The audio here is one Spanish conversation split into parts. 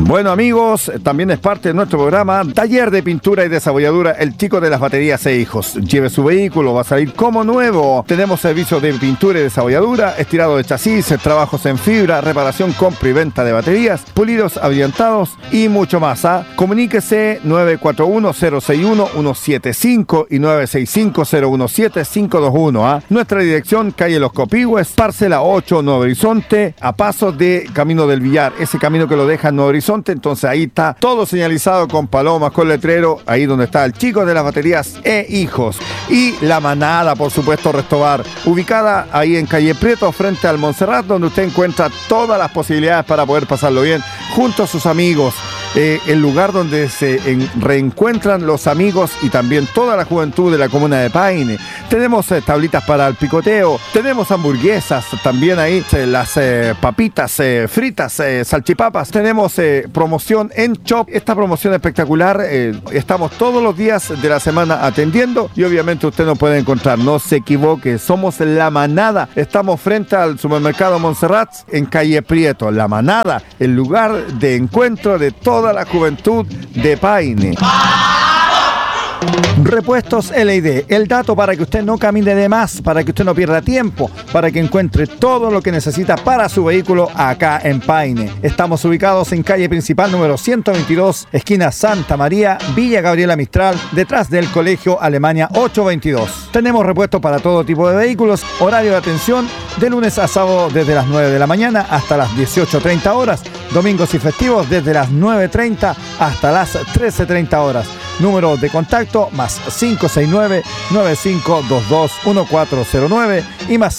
Bueno, amigos, también es parte de nuestro programa Taller de Pintura y Desabolladura El Chico de las Baterías e Hijos. Lleve su vehículo, va a salir como nuevo. Tenemos servicios de pintura y desabolladura, estirado de chasis, trabajos en fibra, reparación, compra y venta de baterías, pulidos, abrillantados y mucho más. Comuníquese 941-061-175 y 965-017-521. Nuestra dirección, calle Los Copihue, parcela 8, Nuevo Horizonte, a pasos de Camino del Villar. Ese camino que lo deja en Nuevo Horizonte. Entonces ahí está todo señalizado con palomas, con letrero, ahí donde está el Chico de las Baterías e Hijos. Y La Manada, por supuesto, Restobar, ubicada ahí en calle Prieto, frente al Montserrat, donde usted encuentra todas las posibilidades para poder pasarlo bien junto a sus amigos. El lugar donde se reencuentran los amigos y también toda la juventud de la comuna de Paine. Tenemos tablitas para el picoteo, tenemos hamburguesas, también ahí las papitas fritas, salchipapas. Tenemos promoción en Shop, esta promoción espectacular. Estamos todos los días de la semana atendiendo y obviamente usted nos puede encontrar, no se equivoque, somos La Manada. Estamos frente al supermercado Montserrat en calle Prieto. La Manada, el lugar de encuentro de toda la juventud de Paine. Repuestos LID, el dato para que usted no camine de más, para que usted no pierda tiempo, para que encuentre todo lo que necesita para su vehículo acá en Paine. Estamos ubicados en calle principal número 122, esquina Santa María, Villa Gabriela Mistral, detrás del Colegio Alemania 822. Tenemos repuestos para todo tipo de vehículos, horario de atención de lunes a sábado desde las 9 de la mañana hasta las 18:30 horas, domingos y festivos desde las 9:30 hasta las 13:30 horas. Número de contacto más 569-9522-1409 y más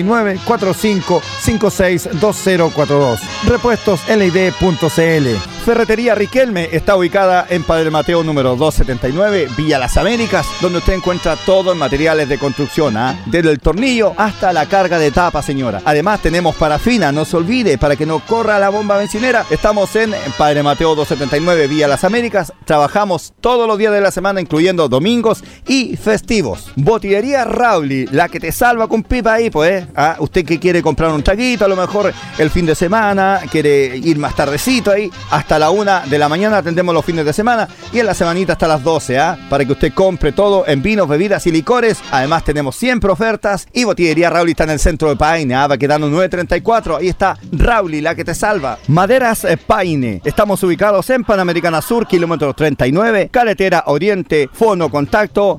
569-4556-2042. RepuestosLID.cl. Ferretería Riquelme está ubicada en Padre Mateo número 279, Villa Las Américas, donde usted encuentra todo en materiales de construcción, desde el tornillo hasta la carga de tapa, señora. Además tenemos parafina, no se olvide, para que no corra la bomba bencinera. Estamos en Padre Mateo 279, Villa Las Américas. Trabajamos todos los días de la semana, incluyendo domingos y festivos. Botillería Rauli, la que te salva con pipa ahí, pues. Usted que quiere comprar un traguito, a lo mejor el fin de semana, quiere ir más tardecito ahí, hasta la 1 de la mañana atendemos los fines de semana y en la semanita hasta las 12, para que usted compre todo en vinos, bebidas y licores. Además tenemos siempre ofertas y Botillería Rauli está en el centro de Paine, va quedando 934, ahí está Rauli, la que te salva. Maderas Paine, estamos ubicados en Panamericana Sur, kilómetro 39, carretera Oriente, fono contacto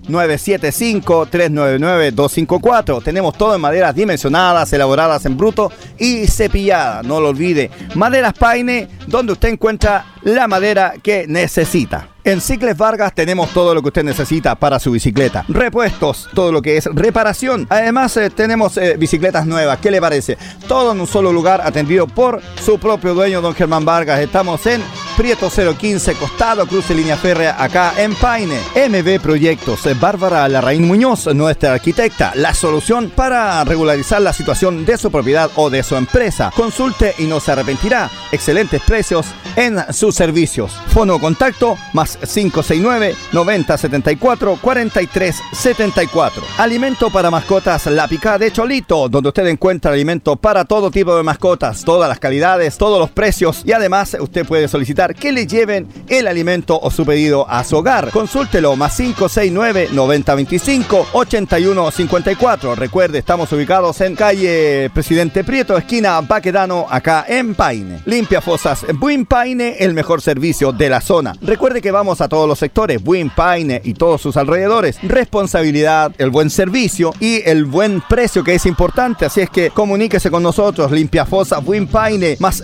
975-399-254. Tenemos todo en maderas dimensionadas, elaboradas en bruto y cepilladas, no lo olvide. Maderas Paine, donde usted encuentra la madera que necesita. En Cicles Vargas tenemos todo lo que usted necesita para su bicicleta. Repuestos, todo lo que es reparación. Además tenemos bicicletas nuevas. ¿Qué le parece? Todo en un solo lugar, atendido por su propio dueño, don Germán Vargas. Estamos en Prieto 015, costado cruce línea férrea, acá en Paine. MB Proyectos, Bárbara Larraín Muñoz, nuestra arquitecta. La solución para regularizar la situación de su propiedad o de su empresa. Consulte y no se arrepentirá. Excelentes precios en sus servicios. Fono contacto más 569-9074-4374. Alimento para mascotas La Picada de Cholito, donde usted encuentra alimento para todo tipo de mascotas, todas las calidades, todos los precios y además usted puede solicitar que le lleven el alimento o su pedido a su hogar. Consúltelo más 569-9025-8154. Recuerde, estamos ubicados en calle Presidente Prieto, esquina Baquedano, acá en Paine. Limpia Fosas Buin Paine, el mejor servicio de la zona. Recuerde que vamos a todos los sectores, Buin Paine y todos sus alrededores. Responsabilidad, el buen servicio y el buen precio, que es importante. Así es que comuníquese con nosotros. Limpia Fosas Buin Paine, más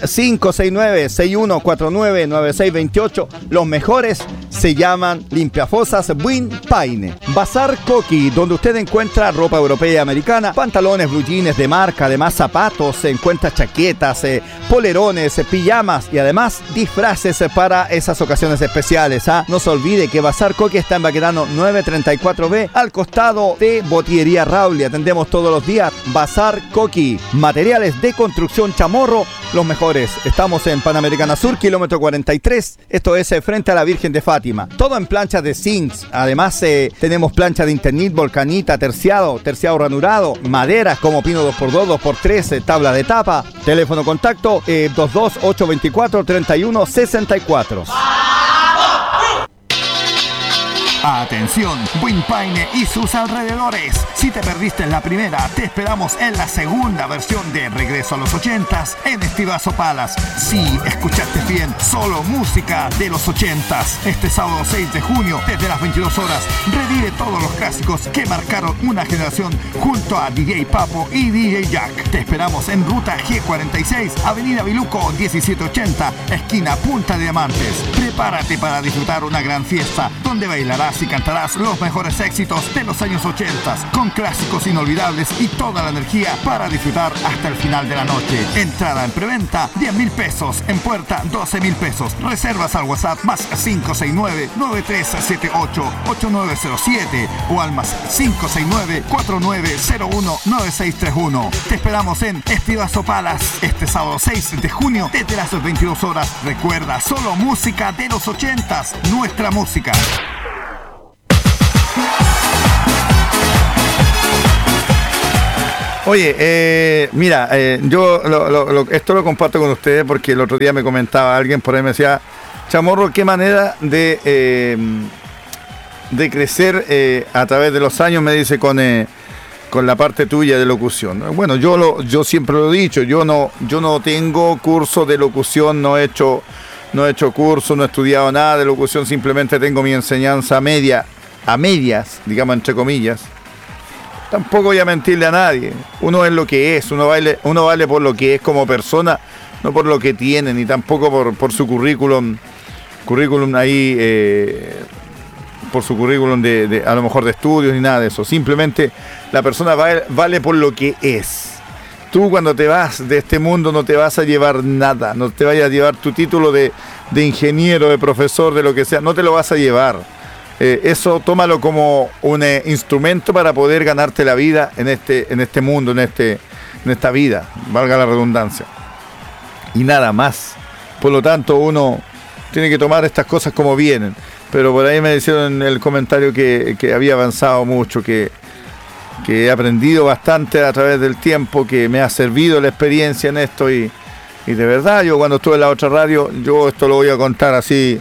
569-6149-9628. Los mejores se llaman Limpia Fosas Buin Paine. Bazar Coqui, donde usted encuentra ropa europea y americana, pantalones, blue jeans de marca, además zapatos, se encuentra chaquetas, polerones, pijamas y además disfraces para esas ocasiones especiales. No se olvide que Bazar Coqui está en Baquedano 934B, al costado de Botillería Rauli. Atendemos todos los días. Bazar Coqui, materiales de construcción Chamorro, los mejores. Estamos en Panamericana Sur, kilómetro 40 43. Esto es frente a la Virgen de Fátima. Todo en planchas de zinc. Además tenemos plancha de Internit, volcanita, terciado ranurado, maderas como pino 2x2, 2x3, tabla de tapa. Teléfono contacto 22824-3164. Atención, Buin-Paine y sus alrededores. Si te perdiste en la primera, te esperamos en la segunda versión de Regreso a los 80s en Estivazo Palace. Sí, escuchaste bien, solo música de los 80s. Este sábado 6 de junio, desde las 22 horas, revive todos los clásicos que marcaron una generación junto a DJ Papo y DJ Jack. Te esperamos en ruta G46, Avenida Biluco 1780, esquina Punta de Diamantes. Prepárate para disfrutar una gran fiesta donde bailarás y cantarás los mejores éxitos de los años 80 con clásicos inolvidables y toda la energía para disfrutar hasta el final de la noche. Entrada en preventa 10.000 pesos, en puerta 12.000 pesos. Reservas al WhatsApp más 569-9378-8907 o al más 569-4901-9631. Te esperamos en Estivazo Palace este sábado 6 de junio desde las 22 horas. Recuerda, solo música de los 80s, nuestra música. Oye, mira, yo esto lo comparto con ustedes porque el otro día me comentaba alguien por ahí, me decía, Chamorro, qué manera de crecer a través de los años, me dice, con la parte tuya de locución. Bueno, yo siempre lo he dicho, yo no tengo curso de locución, no he hecho curso, no he estudiado nada de locución, simplemente tengo mi enseñanza a medias, digamos entre comillas. Tampoco voy a mentirle a nadie. Uno es lo que es, uno vale por lo que es como persona, no por lo que tiene, ni tampoco por su currículum ahí, por su currículum de a lo mejor de estudios ni nada de eso. Simplemente la persona vale por lo que es. Tú cuando te vas de este mundo no te vas a llevar nada, no te vayas a llevar tu título de ingeniero, de profesor, de lo que sea, no te lo vas a llevar. Eso tómalo como un instrumento para poder ganarte la vida en este mundo, en esta vida, valga la redundancia. Y nada más. Por lo tanto, uno tiene que tomar estas cosas como vienen. Pero por ahí me hicieron el comentario que había avanzado mucho, que he aprendido bastante a través del tiempo, que me ha servido la experiencia en esto y de verdad, yo cuando estuve en la otra radio, yo esto lo voy a contar así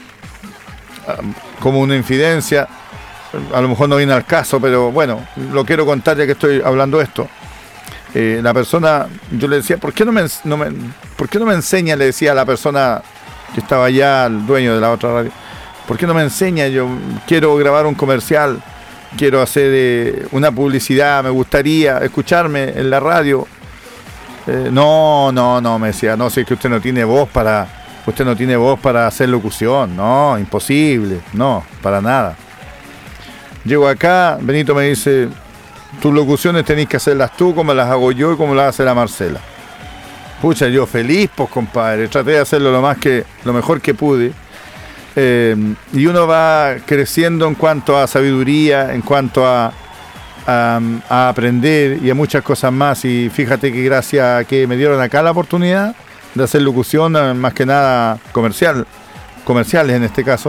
como una infidencia, a lo mejor no viene al caso, pero bueno, lo quiero contar ya que estoy hablando de esto. La persona, yo le decía, ¿por qué no me enseña? Le decía a la persona que estaba allá, el dueño de la otra radio, ¿por qué no me enseña? Yo quiero grabar un comercial, quiero hacer una publicidad, me gustaría escucharme en la radio. No, me decía, no, si es que usted no tiene voz para hacer locución, no, imposible, no, para nada. Llego acá, Benito me dice, tus locuciones tenés que hacerlas tú como las hago yo y como las hace la Marcela. Pucha, yo feliz, pues compadre, traté de hacerlo lo mejor que pude. Y uno va creciendo en cuanto a sabiduría, en cuanto a aprender y a muchas cosas más. Y fíjate que gracias a que me dieron acá la oportunidad de hacer locución, más que nada comerciales en este caso,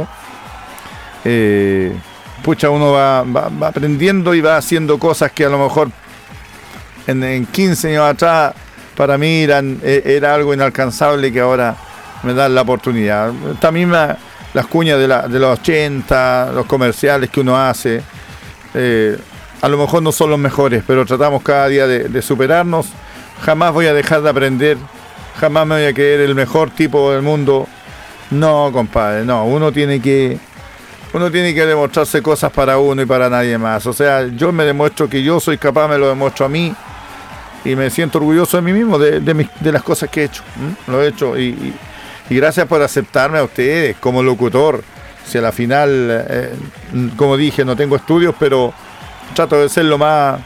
pucha, uno va aprendiendo y va haciendo cosas que a lo mejor en 15 años atrás para mí era algo inalcanzable, que ahora me dan la oportunidad. Esta misma, las cuñas de los 80, los comerciales que uno hace, a lo mejor no son los mejores, pero tratamos cada día de superarnos. Jamás voy a dejar de aprender, jamás me voy a creer el mejor tipo del mundo. No, compadre, no, uno tiene que demostrarse cosas para uno y para nadie más. O sea, yo me demuestro que yo soy capaz, me lo demuestro a mí y me siento orgulloso de mí mismo, de las cosas que he hecho. Lo he hecho y gracias por aceptarme a ustedes como locutor. Si a la final, como dije, no tengo estudios, pero trato de ser lo más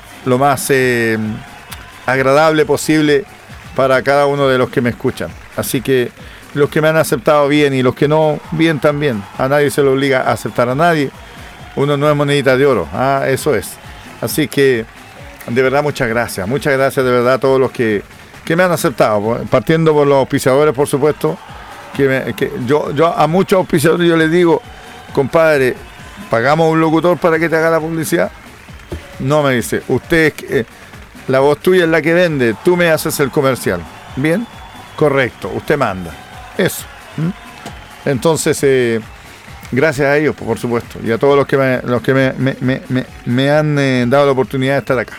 agradable posible para cada uno de los que me escuchan. Así que los que me han aceptado bien y los que no, bien también. A nadie se le obliga a aceptar a nadie. Uno no es monedita de oro. Eso es. Así que, de verdad, muchas gracias. Muchas gracias de verdad a todos los que me han aceptado. Partiendo por los auspiciadores, por supuesto. Yo a muchos auspiciadores yo les digo, compadre, ¿pagamos un locutor para que te haga la publicidad? No, me dice, la voz tuya es la que vende, tú me haces el comercial. ¿Bien? Correcto, usted manda. Eso. Entonces, gracias a ellos, por supuesto, y a todos los que me han dado la oportunidad de estar acá.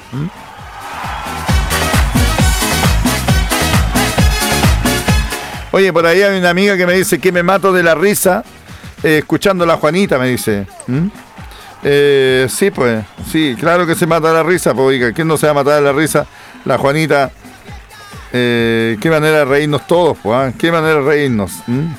Oye, por ahí hay una amiga que me dice que me mato de la risa escuchando a la Juanita, me dice. Sí, pues, sí, claro que se mata de la risa, pues, oiga, ¿quién no se va a matar de la risa? La Juanita, qué manera de reírnos todos, pues, qué manera de reírnos.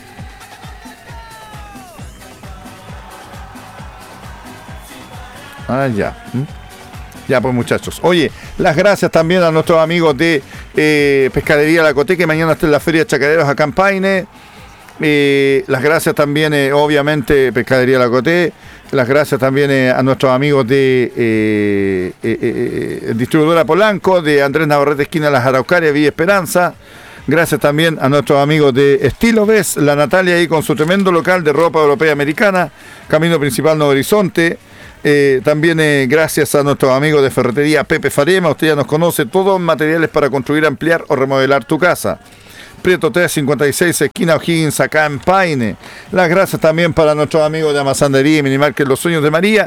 Ya. Ya, pues, muchachos. Oye, las gracias también a nuestros amigos de Pescadería La Coté, que mañana está en la Feria de Chacareros acá en Paine. Las gracias también, obviamente, Pescadería La Coté. Las gracias también a nuestros amigos de Distribuidora Polanco, de Andrés Navarrete, esquina Las Araucarias, Villa Esperanza. Gracias también a nuestros amigos de Estilo Ves, la Natalia ahí con su tremendo local de ropa europea americana, Camino Principal Nuevo Horizonte. También gracias a nuestros amigos de Ferretería Pepe Farema, usted ya nos conoce, todos materiales para construir, ampliar o remodelar tu casa. Prieto 356, esquina O'Higgins, acá en Paine. Las gracias también para nuestros amigos de Amasandería y Minimarket Los Sueños de María.